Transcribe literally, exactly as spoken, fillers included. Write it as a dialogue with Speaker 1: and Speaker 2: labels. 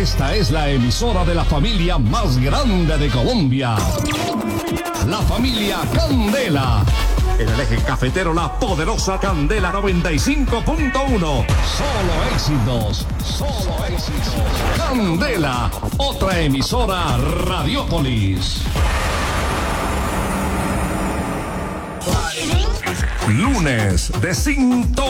Speaker 1: Esta es la emisora de la familia más grande de Colombia. La familia Candela. En el eje cafetero, la poderosa Candela noventa y cinco punto uno. Solo éxitos, solo éxitos. Candela, otra emisora Radiópolis. Lunes de cinto.